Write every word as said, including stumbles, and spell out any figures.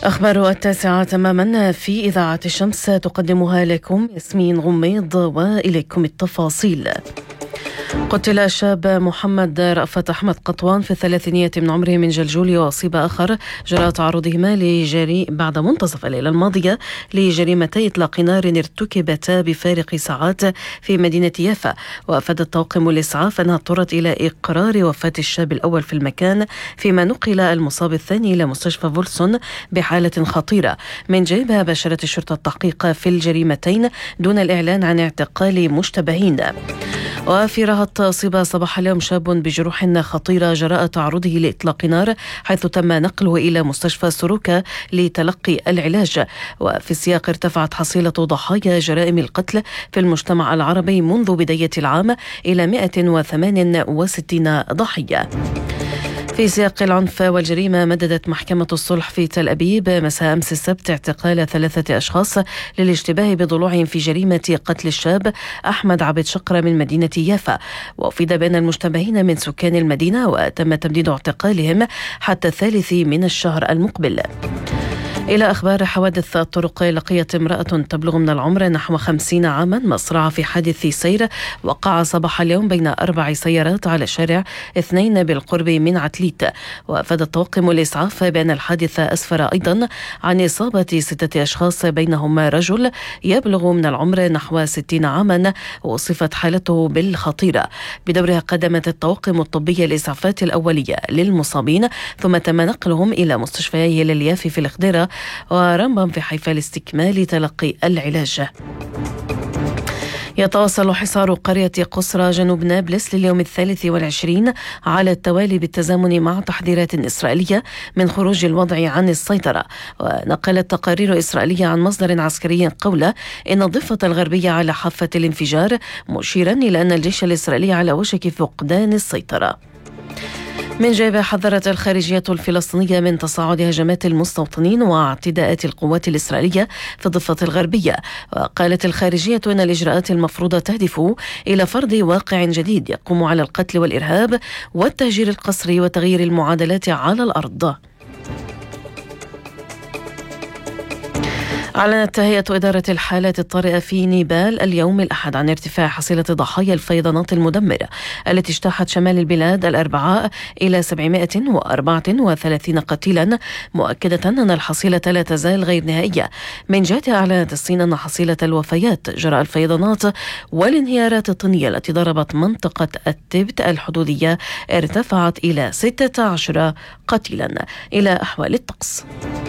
أخبار التاسعة تماما في إذاعة الشمس تقدمها لكم ياسمين غميض، وإليكم التفاصيل. قتل شاب محمد رأفت أحمد قطوان في الثلاثينية من عمره من جلجول، وأصيب آخر جراء تعرضهما لجري بعد منتصف الليلة الماضية لجريمتي إطلاق نار ارتكبتا بفارق ساعات في مدينة يافا. وأفاد طاقم الإسعاف أنها اضطرت إلى إقرار وفاة الشاب الأول في المكان، فيما نقل المصاب الثاني إلى مستشفى فولسون بحالة خطيرة. من جانبها باشرت الشرطة التحقيق في الجريمتين دون الإعلان عن اعتقال مشتبهين. وفي رهط أصيب صباح اليوم شاب بجروح خطيرة جراء تعرضه لإطلاق نار، حيث تم نقله إلى مستشفى سروكا لتلقي العلاج. وفي السياق ارتفعت حصيلة ضحايا جرائم القتل في المجتمع العربي منذ بداية العام إلى مئة وثمانية وستين ضحية. في سياق العنف والجريمة، مددت محكمة الصلح في تل أبيب مساء أمس السبت اعتقال ثلاثة أشخاص للاشتباه بضلوعهم في جريمة قتل الشاب أحمد عبد شقرة من مدينة يافا. وأفيد بين المشتبهين من سكان المدينة، وتم تمديد اعتقالهم حتى الثالث من الشهر المقبل. إلى أخبار حوادث الطرق، لقيت امرأة تبلغ من العمر نحو خمسين عاما مصرعة في حادث سير وقع صباح اليوم بين أربع سيارات على شارع اثنين بالقرب من عتليت. وأفاد طاقم الإسعاف بأن الحادث أسفر أيضا عن إصابة ستة أشخاص بينهم رجل يبلغ من العمر نحو ستين عاما، وصفت حالته بالخطيرة. بدورها قدمت الطواقم الطبية الإسعافات الأولية للمصابين، ثم تم نقلهم إلى مستشفيي اليافي في الخديرة ورمبم في حيفا لاستكمال تلقي العلاج. يتواصل حصار قرية قصرى جنوب نابلس لليوم الثالث والعشرين على التوالي بالتزامن مع تحذيرات إسرائيلية من خروج الوضع عن السيطرة. ونقلت تقارير إسرائيلية عن مصدر عسكري قوله إن الضفة الغربية على حافة الانفجار، مشيرا إلى أن الجيش الإسرائيلي على وشك فقدان السيطرة. من جانبها حذرت الخارجية الفلسطينية من تصاعد هجمات المستوطنين واعتداءات القوات الإسرائيلية في الضفة الغربية. وقالت الخارجية أن الإجراءات المفروضة تهدف إلى فرض واقع جديد يقوم على القتل والإرهاب والتهجير القسري وتغيير المعادلات على الأرض. أعلنت هيئة إدارة الحالات الطارئة في نيبال اليوم الأحد عن ارتفاع حصيلة ضحايا الفيضانات المدمرة التي اجتاحت شمال البلاد الأربعاء إلى سبعمئة وأربعة وثلاثين قتيلا، مؤكدة أن الحصيلة لا تزال غير نهائية. من جهتها أعلنت الصين أن حصيلة الوفيات جراء الفيضانات والانهيارات الطينية التي ضربت منطقة التبت الحدودية ارتفعت إلى ستة عشر قتيلا. إلى أحوال الطقس.